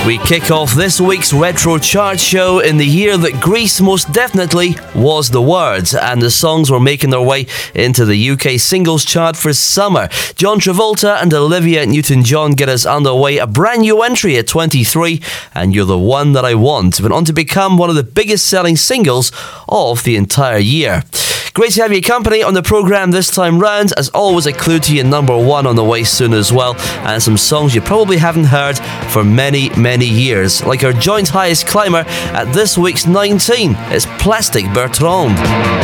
We kick off this week's Retro Chart show in the year that Grease most definitely was the word, and the songs were making their way into the UK singles chart for summer. John Travolta and Olivia Newton-John get us underway, a brand new entry at 23, and You're the One That I Want went on to become one of the biggest selling singles of the entire year. Great to have your company on the programme this time round. As always, a clue to your number one on the way soon as well, and some songs you probably haven't heard for many years, like our joint highest climber at this week's 19. It's Plastic Bertrand.